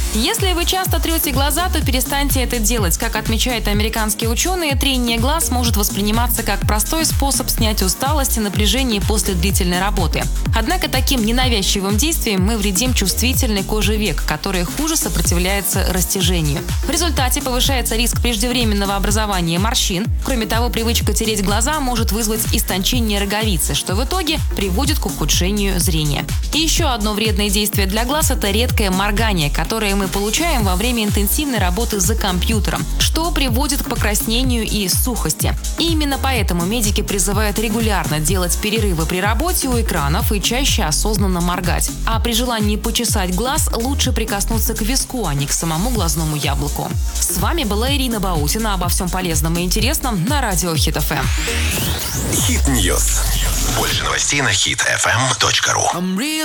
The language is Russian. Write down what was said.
Если вы часто трете глаза, то перестаньте это делать. Как отмечают американские ученые, трение глаз может восприниматься как простой способ снять усталость и напряжение после длительной работы. Однако таким ненавязчивым действием мы вредим чувствительной коже век, которая хуже сопротивляется растяжению. В результате повышается риск преждевременного образования морщин. Кроме того, привычка тереть глаза может вызвать истончение роговицы, что в итоге приводит к ухудшению зрения. И еще одно вредное действие для глаз – это редкое моргание, которое мы получаем во время интенсивной работы за компьютером, что приводит к покраснению и сухости. И именно поэтому медики призывают регулярно делать перерывы при работе у экранов и чаще осознанно моргать. А при желании почесать глаз лучше прикоснуться к виску, а не к самому глазному яблоку. С вами была Ирина Баутина. Обо всем полезном и интересном на радио Хит FM. Хит Ньюс. Больше новостей на hitfm.ru.